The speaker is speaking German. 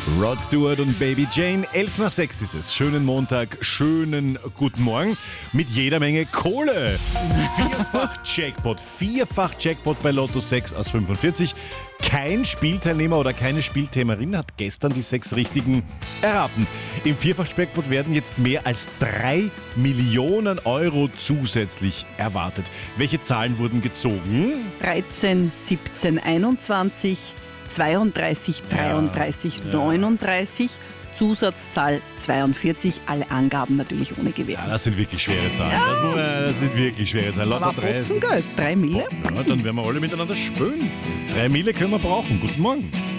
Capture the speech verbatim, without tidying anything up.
Rod Stewart und Baby Jane, elf nach sechs ist es. Schönen Montag, schönen guten Morgen mit jeder Menge Kohle. Vierfach Jackpot, vierfach Jackpot bei Lotto sechs aus fünfundvierzig. Kein Spielteilnehmer oder keine Spielteilnehmerin hat gestern die sechs Richtigen erraten. Im Vierfach-Jackpot werden jetzt mehr als drei Millionen Euro zusätzlich erwartet. Welche Zahlen wurden gezogen? dreizehn, siebzehn, einundzwanzig, zweiunddreißig, dreiunddreißig, ja. neununddreißig, Zusatzzahl zweiundvierzig, alle Angaben natürlich ohne Gewähr. Ja, das sind wirklich schwere Zahlen. Ja. Das, muss man, das sind wirklich schwere Zahlen. Aber Botzengeld, drei Mille. Ja, dann werden wir alle miteinander spülen. Drei Mille können wir brauchen. Guten Morgen.